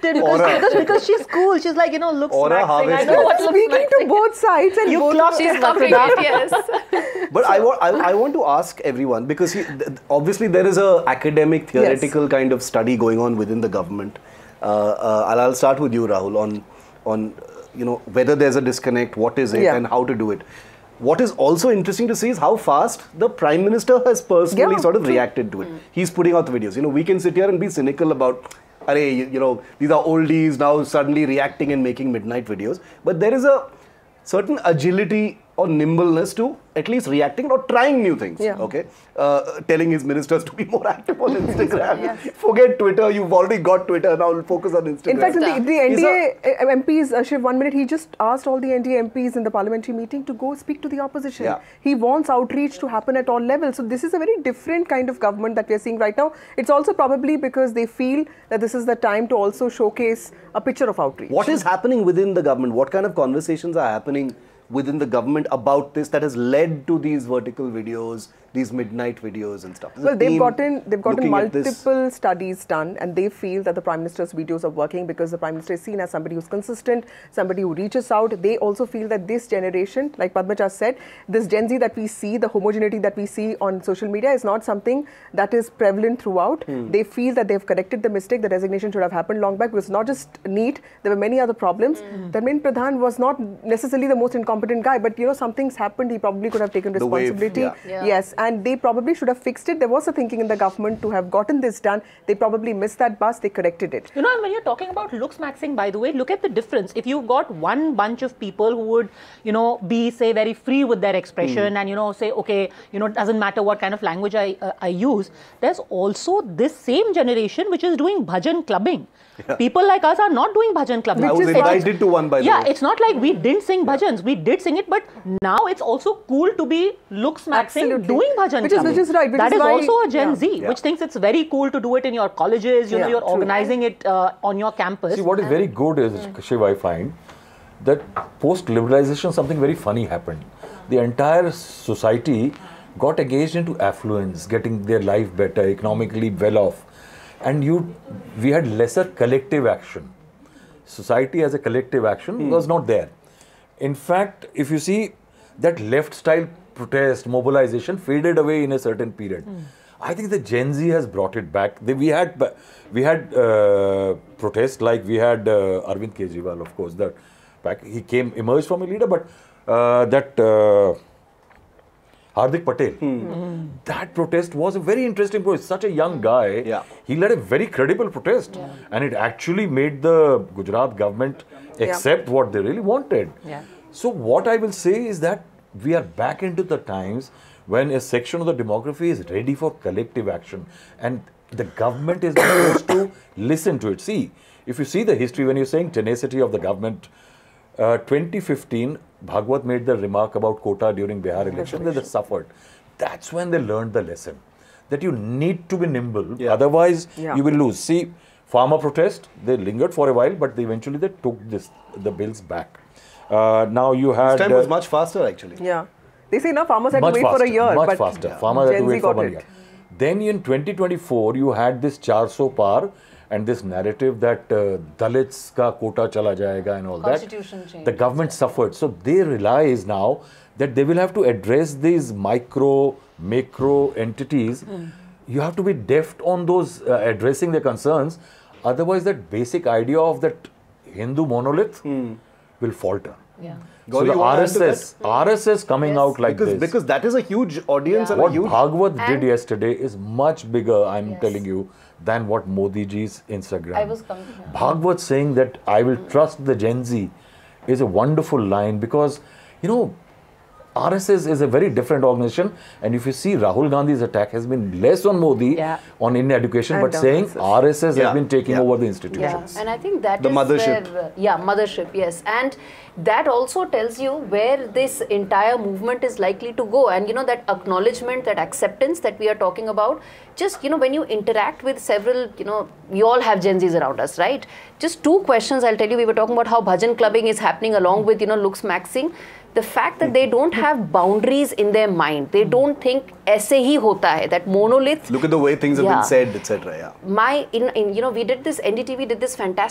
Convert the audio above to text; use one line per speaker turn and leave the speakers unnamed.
interested because she's cool. She's like, looks maxing. I know what looks
Speaking to both sides and
she's covering it, yes.
But I want to ask everyone, because obviously there is a academic, theoretical kind of study going on within the government. I'll start with you, Rahul, on whether there's a disconnect, what is it, and how to do it. What is also interesting to see is how fast the Prime Minister has personally sort of reacted to it. He's putting out the videos. We can sit here and be cynical about, these are oldies now suddenly reacting and making midnight videos. But there is a certain agility or nimbleness to at least reacting or trying new things. Okay, telling his ministers to be more active on Instagram. Forget Twitter. You've already got Twitter. Now focus on Instagram.
In fact, the NDA MPs, Shiv, 1 minute, he just asked all the NDA MPs in the parliamentary meeting to go speak to the opposition. He wants outreach to happen at all levels. So this is a very different kind of government that we are seeing right now. It's also probably because they feel that this is the time to also showcase a picture of outreach.
What is happening within the government? What kind of conversations are happening within the government about this that has led to these vertical videos, these midnight videos and stuff?
Well, they've gotten multiple studies done, and they feel that the Prime Minister's videos are working because the Prime Minister is seen as somebody who's consistent, somebody who reaches out. They also feel that this generation, like Padma just said, this Gen Z that we see, the homogeneity that we see on social media is not something that is prevalent throughout. They feel that they've corrected the mistake. The resignation should have happened long back. It was not just NEET. There were many other problems. Dharmendra Pradhan was not necessarily the most incompetent guy, but something's happened. He probably could have taken responsibility. Yes, and they probably should have fixed it. There was a thinking in the government to have gotten this done. They probably missed that bus. They corrected it.
And when you're talking about looks maxing, by the way, look at the difference. If you've got one bunch of people who would, be, say, very free with their expression and, say, okay, doesn't matter what kind of language I use, there's also this same generation which is doing bhajan clubbing. People like us are not doing bhajan clubbing.
I was invited to one, by the way.
It's not like we didn't sing bhajans. We did sing it, but now it's also cool to be looks maxing doing bhajan clubbing.
Which is right.
That is also a Gen Z, which thinks it's very cool to do it in your colleges, you're organizing it on your campus.
See, what is very good is, Shiv, I find, that post-liberalization something very funny happened. The entire society got engaged into affluence, getting their life better, economically well off. And we had lesser collective action. Society as a collective action was not there. In fact, if you see, that left style protest, mobilization faded away in a certain period. I think the Gen Z has brought it back. We had protests, like we had Arvind Kejriwal, of course, he emerged from a leader, but Hardik Patel. That protest was a very interesting protest. Such a young guy. He led a very credible protest. And it actually made the Gujarat government accept what they really wanted. So what I will say is that we are back into the times when a section of the demography is ready for collective action. And the government is supposed to listen to it. See, if you see the history, when you're saying tenacity of the government, 2015, Bhagwat made the remark about quota during Bihar election that they suffered. That's when they learned the lesson, that you need to be nimble, otherwise you will lose. See, farmer protest, they lingered for a while, but eventually they took the bills back. Now you had...
This time was much faster, actually.
They say now farmers had to wait for a year.
Much faster. Farmers had to wait for 1 year. Then in 2024, you had this 400 par, and this narrative that Dalits ka quota chala jayega and all that. The government suffered. So they realize now that they will have to address these macro entities. You have to be deft on those addressing their concerns. Otherwise, that basic idea of that Hindu monolith will falter. So the RSS coming out like this.
Because that is a huge audience. And
what Bhagwat did yesterday is much bigger, I'm telling you, than what Modi ji's Instagram. Bhagwat saying that I will trust the Gen Z is a wonderful line, because, RSS is a very different organization, and if you see, Rahul Gandhi's attack has been less on Modi, on Indian education, but saying RSS has been taking over the institutions.
And I think that
the
is
mothership.
Where, mothership, yes. And that also tells you where this entire movement is likely to go. And that acknowledgement, that acceptance that we are talking about, just, when you interact with several, we all have Gen Zs around us, right? Just two questions I'll tell you. We were talking about how bhajan clubbing is happening along with, looks maxing. The fact that they don't have boundaries in their mind. They don't think aise hi hota hai, that monolith.
Look at the way things have been said, etc.
We did this, NDTV did this fantastic